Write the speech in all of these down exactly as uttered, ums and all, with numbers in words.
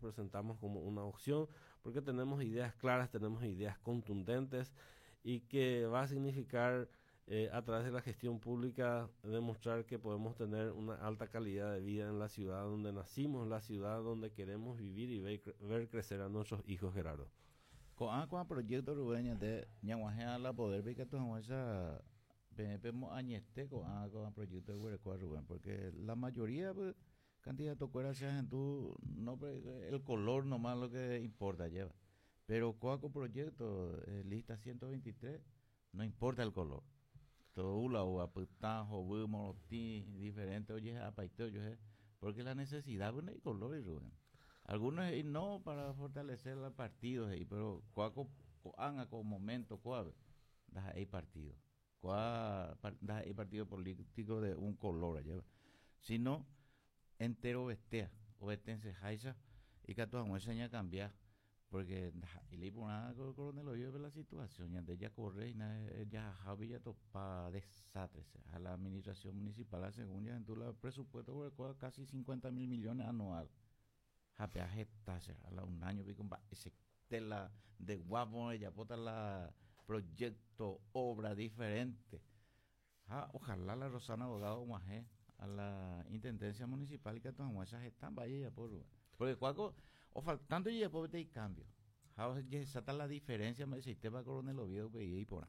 presentamos como una opción, porque tenemos ideas claras, tenemos ideas contundentes y que va a significar eh, a través de la gestión pública demostrar que podemos tener una alta calidad de vida en la ciudad donde nacimos, la ciudad donde queremos vivir y ver, ver crecer a nuestros hijos, Gerardo. Con con proyecto Rubén de ñaguajea la poder ver que tu esa vemos añeste con con proyecto de Rubén porque la mayoría pues, candidato cuera sea en tu no el color nomás lo que importa lleva pero con proyecto eh, lista ciento veintitrés no importa el color todo la uva putajo morotín diferente oye apaito yo porque la necesidad bueno, el color y Rubén algunos y no para fortalecer los partidos ahí pero cuaco anga con momento cuál da hay partido cuál da hay partido político de un color allá sino entero bestea o bestense jaisa y que toda muestra cambiar porque y le por nada coronel lo vio la situación ya de ella corre y ya Javi ya topa desastres a la administración municipal según ya en tu la presupuesto por casi cincuenta mil millones anual hapeaje taser a la un año pico ese tela de guapo ella pota la proyecto obra diferente ah, ojalá la Rosana Abogado Guajé a la intendencia municipal y que todas esas están vaya por porque cuaco o faltando y después de cambio esa está la diferencia me dice va coronel Oviedo y por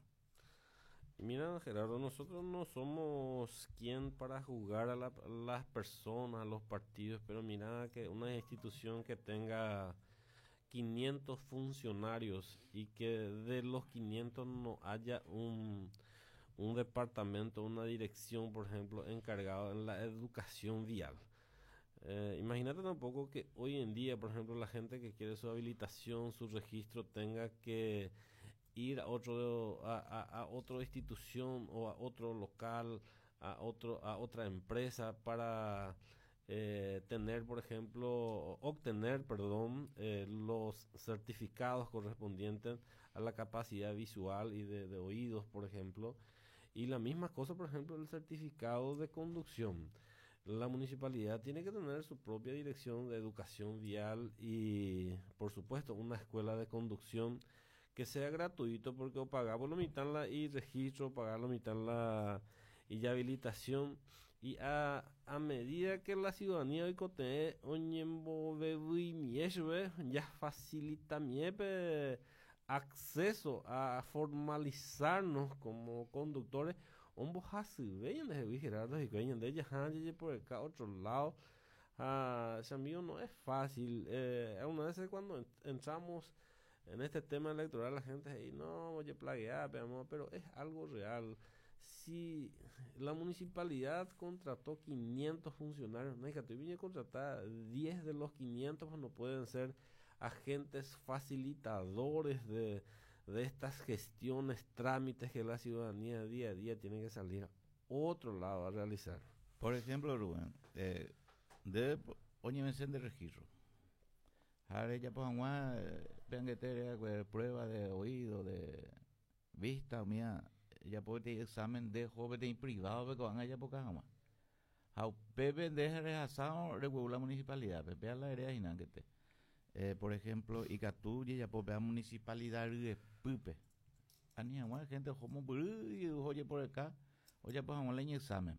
Mira, Gerardo, nosotros no somos quien para juzgar a, la, a las personas, a los partidos, pero mira que una institución que tenga quinientos funcionarios y que de los quinientos no haya un, un departamento, una dirección, por ejemplo, encargado en la educación vial. Eh, imagínate tampoco que hoy en día, por ejemplo, la gente que quiere su habilitación, su registro, tenga que ir a otro a, a, a otra institución o a otro local, a otro a otra empresa para eh, tener, por ejemplo, obtener, perdón, eh, los certificados correspondientes a la capacidad visual y de, de oídos, por ejemplo. Y la misma cosa, por ejemplo, el certificado de conducción. La municipalidad tiene que tener su propia dirección de educación vial y, por supuesto, una escuela de conducción que sea gratuito porque o pagamos la mitad la y registro, pagar la mitad la y ya habilitación y a, a medida que la ciudadanía hoy cote oñembo bebi miesbe ya facilita miepe acceso a formalizarnos como conductores un bojasi vean de Gerardo y vean de ella por acá otro lado ah, amigo no es fácil eh, una vez cuando ent- entramos en este tema electoral la gente ahí no oye plaguear pero es algo real si la municipalidad contrató quinientos funcionarios no hija, tú vine a contratar diez de los quinientos pues no pueden ser agentes facilitadores de, de estas gestiones, trámites que la ciudadanía día a día tiene que salir a otro lado a realizar. por ejemplo Rubén eh, de oye de registro ahora ya pues vean que te prueba de oído de vista mía ya puede examen de joven privado porque van allá por jamás a Pepe de rechazado de la municipalidad Pepe a la área inangete eh, por ejemplo Icatú ya por la municipalidad de Pupe ani a gente como oye por acá oye pues vamos a leer examen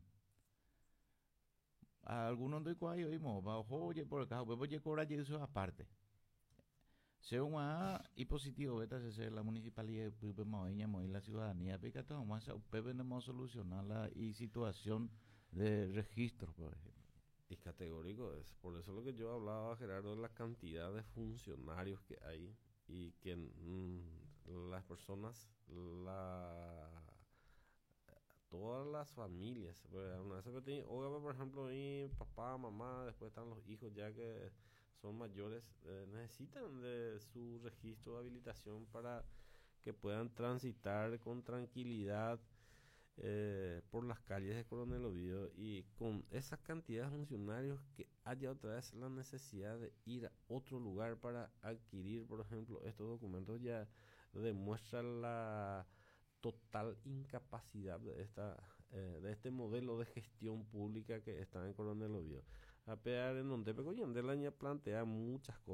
a algunos de cuál oímos bajo oye por acá oye cobrar eso aparte según a y positivo beta se la municipalidad de Pupe Moeña Moí la ciudadanía porque todo más Pepe no hemos solucionar la y situación de registro por ejemplo Y categórico es, por eso lo que yo hablaba, Gerardo, de la cantidad de funcionarios que hay y que mm, las personas, la todas las familias, pues, una vez que tiene- oiga, por ejemplo, mi papá, mamá, después están los hijos ya que son mayores, eh, necesitan de su registro de habilitación para que puedan transitar con tranquilidad eh, por las calles de Coronel Oviedo y con esa cantidad de funcionarios que haya otra vez la necesidad de ir a otro lugar para adquirir, por ejemplo, estos documentos ya demuestra la total incapacidad de esta eh, de este modelo de gestión pública que está en Coronel Oviedo. A pesar en donde Pecoyandela ya plantea muchas cosas